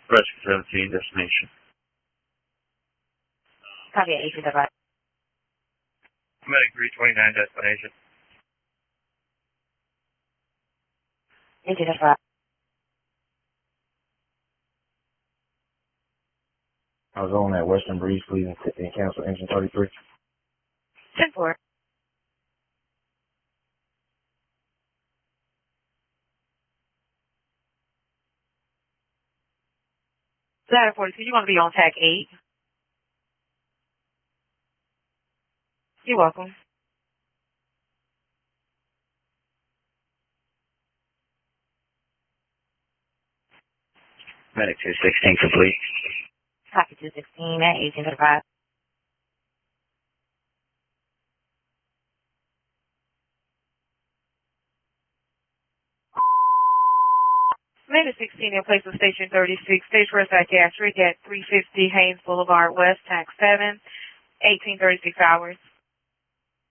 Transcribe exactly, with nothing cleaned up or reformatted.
Rescue seventeen, destination. Copy, agent advised. Medic three twenty-nine, destination. Agent advised. I was on that Western Breeze, please, and cancel engine thirty-three. ten four. Ladder forty-two, you want to be on tag eight? You're welcome. Medic two sixteen, complete. Copy two sixteen, at agent advised. Medic sixteen in place of station thirty-six, stage rest at gas rig at three fifty Haynes Boulevard West, tag seven, eighteen thirty-six hours.